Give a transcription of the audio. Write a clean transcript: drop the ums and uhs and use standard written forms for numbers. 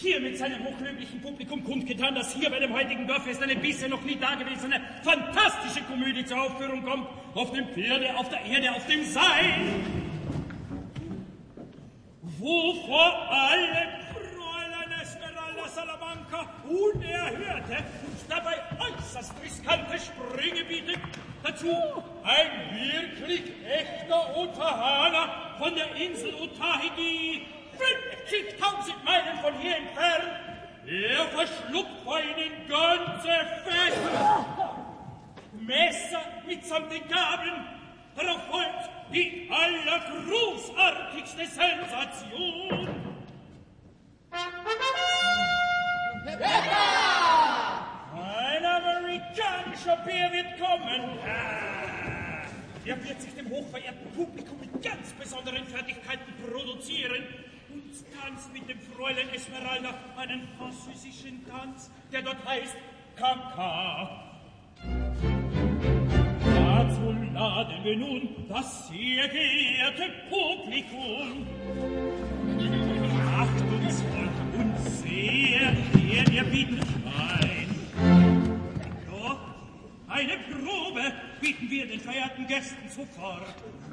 hier mit seinem hochlöblichen Publikum kundgetan, dass hier bei dem heutigen Dorffest eine bisher noch nie dagewesene fantastische Komödie zur Aufführung kommt. Auf dem Pferde, auf der Erde, auf dem Seil. Wo vor allem Fräulein Esmeralda Salamanca unerhörte und dabei äußerst riskante Sprünge bietet. Dazu ein wirklich echter Otahana von der Insel Otahidi, 50.000 Meilen von hier entfernt. Er verschluckt vor ihnen ganze Fässer, Messer mitsamt den Gabeln. Darauf folgt die allergroßartigste Sensation. Ein amerikanischer Bär wird kommen. Er wird sich dem hochverehrten Publikum mit ganz besonderen Fertigkeiten produzieren und tanzt mit dem Fräulein Esmeralda einen französischen Tanz, der dort heißt Kaka. Dazu laden wir nun das sehr geehrte Publikum. Achtungsvoll und sehr ehrerbietig ein. Doch eine Probe bieten wir den verehrten Gästen sofort.